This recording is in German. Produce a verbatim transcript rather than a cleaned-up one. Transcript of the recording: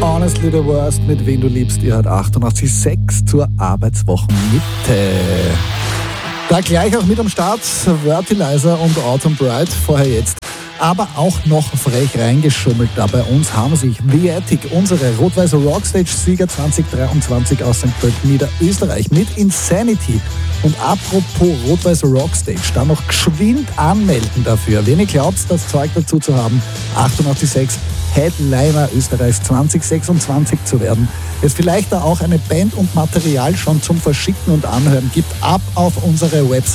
Honestly the Worst mit Wen du liebst. Ihr hört achtundachtzig Komma sechs zur Arbeitswochenmitte. Da gleich auch mit am Start Vertilizer und Autumn Bright, vorher jetzt. Aber auch noch frech reingeschummelt da bei uns haben sich The Attic, unsere rot-weiße Rockstage-Sieger zwanzig dreiundzwanzig aus Sankt Pölten, Niederösterreich, mit Insanity. Und apropos rot-weiße Rockstage, dann noch geschwind anmelden dafür. Wenn ihr glaubt, das Zeug dazu zu haben, achtundachtzig Komma sechs Headliner Österreichs zwanzig sechsundzwanzig zu werden. Es vielleicht da auch eine Band und Material schon zum Verschicken und Anhören gibt, ab auf unsere Website